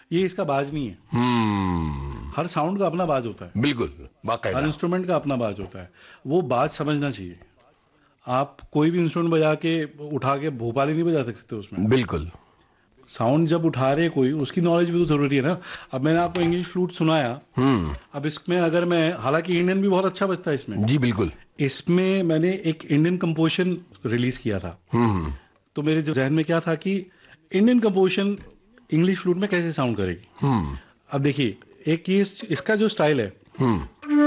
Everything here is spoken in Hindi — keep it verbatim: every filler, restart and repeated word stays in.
ये इसका बाज नहीं है। हम्म हर साउंड का अपना बाज होता है, बिल्कुल, हर बाकायदा। इंस्ट्रूमेंट का अपना बाज होता है, वो बाज समझना चाहिए। आप कोई भी इंस्ट्रूमेंट बजा के उठा के भोपाली नहीं बजा सकते उसमें। बिल्कुल। साउंड जब उठा रहे कोई, उसकी नॉलेज भी तो जरूरी है ना। अब मैंने आपको इंग्लिश फ्लूट सुनाया, हम्म अब इसमें अगर मैं, हालांकि इंडियन भी बहुत अच्छा बजता है इसमें, जी बिल्कुल। इसमें मैंने एक इंडियन कंपोजिशन रिलीज किया था। हम्म तो मेरे जो जहन में क्या था कि इंडियन कंपोजिशन इंग्लिश फ्लूट में कैसे साउंड करेगी। हम्म अब देखिए, एक ये इसका जो स्टाइल है, हम्म